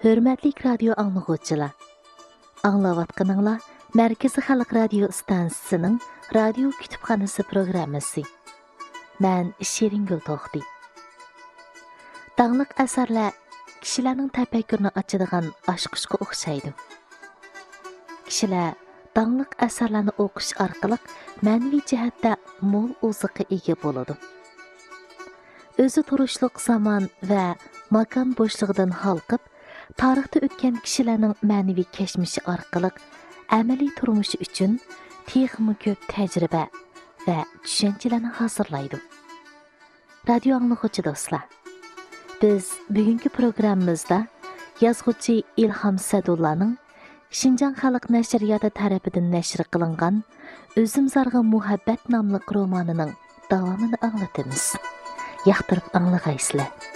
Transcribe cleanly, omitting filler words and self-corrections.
Hörmətli radio anlıqçılar. Anlavatqanыңlar Mərkəzi Xalq Radio stansiyasının radio kütüpxanası proqramısı. Mən Şeringül Toxti. Dağlıq əsərlər kişilərin təfəkkürünü açıdığan aşqışqa oxşaydı. Kişilər dağlıq əsərlərini oxuş arqılıq mənəvi cəhətdə mol uzuqı ega boladı. Özü turuşluq zaman və makan boşluğundan halqıb, tarixdə ötken kişilərin mənəvi keçmişi arqılıq əməli turmuşu üçün texmi köp təcrübə və düşüncələrini hazırlaydı. Radio anlıqçı dostlar, biz bugünkü proqramımızda yazğıcı İlham Sədullah'nın Şinjan Xalq Nəşriyyatı tərəfindən nəşr qılınğan Özüm Zarğa Muhabbət namlıq romanının davamını anlatımız. Yaxtırıb anlığaysızlar.